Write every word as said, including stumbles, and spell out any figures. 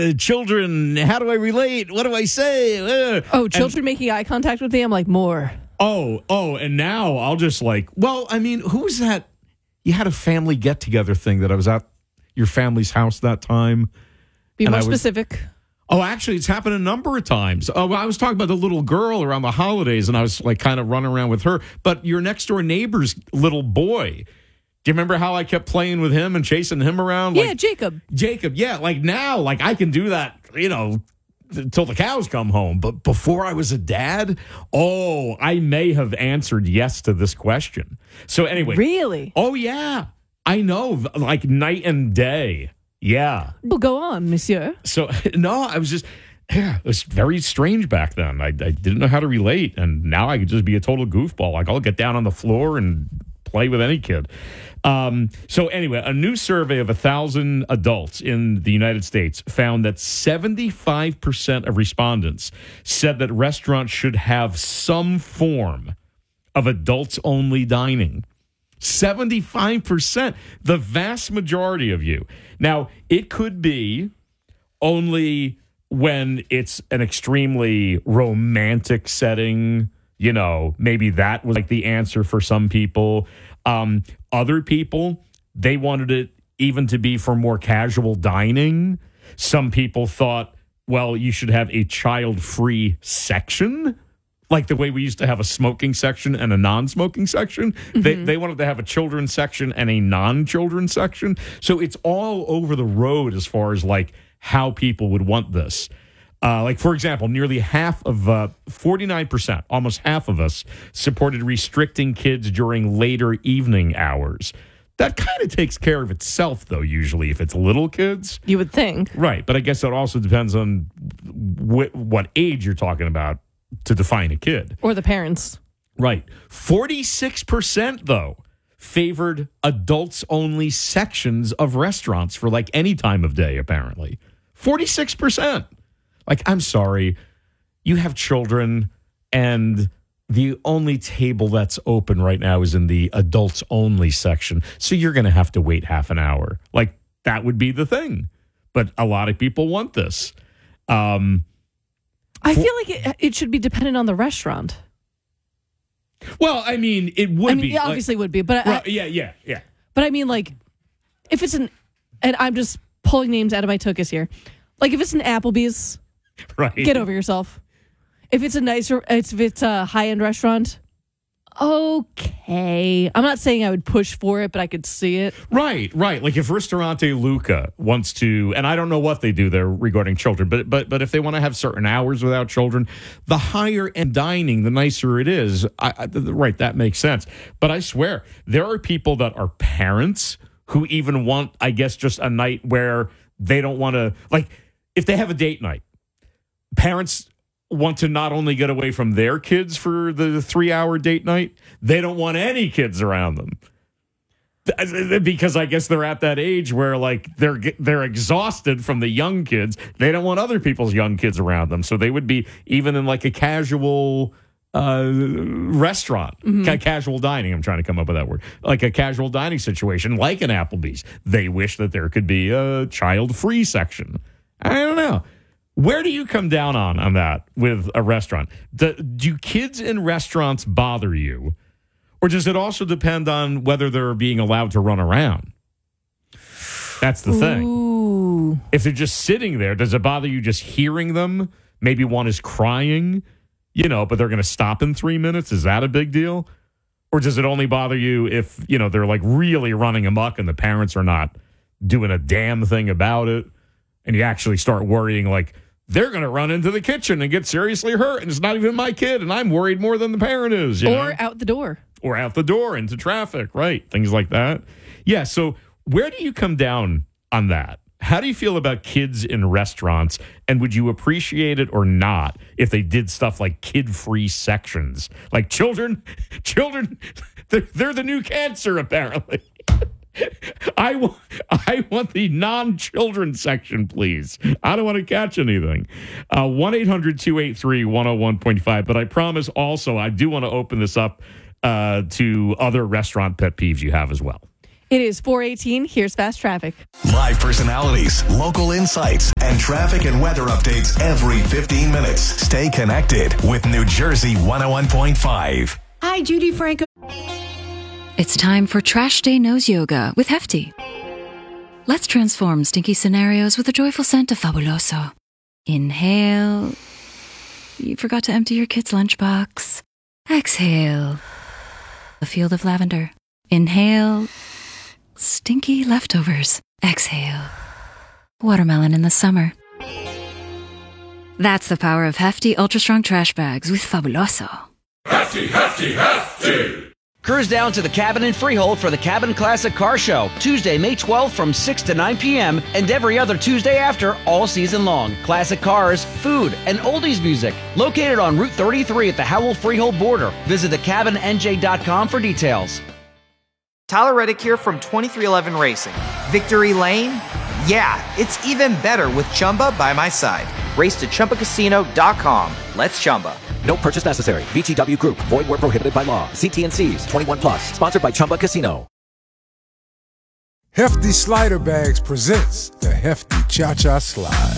uh, children. How do I relate? What do I say? Uh, Oh, children and, making eye contact with me? I'm like, more. Oh, oh, and now I'll just like, well, I mean, who was that? You had a family get-together thing that I was at your family's house that time. Be more was, specific. Oh, actually, it's happened a number of times. Oh, I was talking about the little girl around the holidays, and I was like kind of running around with her. But your next-door neighbor's little boy, do you remember how I kept playing with him and chasing him around? Like, yeah, Jacob. Jacob, yeah. Like now, like I can do that, you know, until the cows come home. But before I was a dad, oh, I may have answered yes to this question. So anyway. Really? Oh, yeah. I know. Like night and day. Yeah. Well, go on, monsieur. So, no, I was just, yeah, it was very strange back then. I, I didn't know how to relate. And now I could just be a total goofball. Like I'll get down on the floor and play with any kid. Um, so anyway, a new survey of one thousand adults in the United States found that seventy-five percent of respondents said that restaurants should have some form of adults-only dining. seventy-five percent, the vast majority of you. Now, it could be only when it's an extremely romantic setting. You know, maybe that was like the answer for some people. Um, other people, they wanted it even to be for more casual dining. Some people thought, well, you should have a child-free section, like the way we used to have a smoking section and a non-smoking section. Mm-hmm. They they wanted to have a children's section and a non-children's section. So it's all over the road as far as like how people would want this. Uh, like, for example, nearly half of, uh, forty-nine percent, almost half of us supported restricting kids during later evening hours. That kind of takes care of itself, though, usually, if it's little kids. You would think. Right, but I guess that also depends on wh- what age you're talking about to define a kid. Or the parents. Right. forty-six percent, though, favored adults-only sections of restaurants for, like, any time of day, apparently. forty-six percent. Like, I'm sorry, you have children, and the only table that's open right now is in the adults-only section, so you're going to have to wait half an hour. Like, that would be the thing. But a lot of people want this. Um, I for, feel like it, it should be dependent on the restaurant. Well, I mean, it would I mean, be. it obviously like, would be, but right, I, yeah, yeah, yeah. But I mean, like, if it's an, and I'm just pulling names out of my tuchus here. Like, if it's an Applebee's, right, get over yourself. If it's a nicer, if it's a high-end restaurant, okay. I'm not saying I would push for it, but I could see it. Right, right. Like if Ristorante Luca wants to, and I don't know what they do there regarding children, but but but if they want to have certain hours without children, the higher end dining, the nicer it is. I, I, right, that makes sense. But I swear, there are people that are parents who even want, I guess, just a night where they don't want to, like, if they have a date night, parents want to not only get away from their kids for the three-hour date night, they don't want any kids around them. Because I guess they're at that age where, like, they're they're exhausted from the young kids. They don't want other people's young kids around them. So they would be even in, like, a casual uh, restaurant, mm-hmm. ca- casual dining. I'm trying to come up with that word. Like a casual dining situation, like an Applebee's. They wish that there could be a child-free section. I don't know. Where do you come down on on that with a restaurant? Do, do kids in restaurants bother you? Or does it also depend on whether they're being allowed to run around? That's the thing. Ooh. If they're just sitting there, does it bother you just hearing them? Maybe one is crying, you know, but they're going to stop in three minutes. Is that a big deal? Or does it only bother you if, you know, they're like really running amok and the parents are not doing a damn thing about it? And you actually start worrying like, they're going to run into the kitchen and get seriously hurt, and it's not even my kid, and I'm worried more than the parent is. You or know? out the door. Or out the door into traffic, right? Things like that. Yeah, so where do you come down on that? How do you feel about kids in restaurants, and would you appreciate it or not if they did stuff like kid-free sections? Like children, children, they're, they're the new cancer, apparently. I want, I want the non-children section, please. I don't want to catch anything. Uh, one eight hundred two eight three one oh one point five. But I promise also I do want to open this up uh, to other restaurant pet peeves you have as well. It is four eighteen. Here's fast traffic. Live personalities, local insights, and traffic and weather updates every fifteen minutes. Stay connected with New Jersey one oh one point five. Hi, Judy Franco. It's time for Trash Day Nose Yoga with Hefty. Let's transform stinky scenarios with a joyful scent of Fabuloso. Inhale. You forgot to empty your kid's lunchbox. Exhale. A field of lavender. Inhale. Stinky leftovers. Exhale. Watermelon in the summer. That's the power of Hefty Ultra Strong Trash Bags with Fabuloso. Hefty, hefty, hefty! Cruise down to the Cabin in Freehold for the Cabin Classic Car Show, Tuesday, May twelfth from six to nine p.m. and every other Tuesday after all season long. Classic cars, food, and oldies music. Located on Route thirty-three at the Howell Freehold border. Visit the cabin n j dot com for details. Tyler Reddick here from twenty-three eleven Racing. Victory Lane? Yeah, it's even better with Chumba by my side. Race to Chumba Casino dot com. Let's Chumba. No purchase necessary. V G W Group. Void where prohibited by law. See T N Cs. twenty-one plus. Sponsored by Chumba Casino. Hefty Slider Bags presents the Hefty Cha-Cha Slide.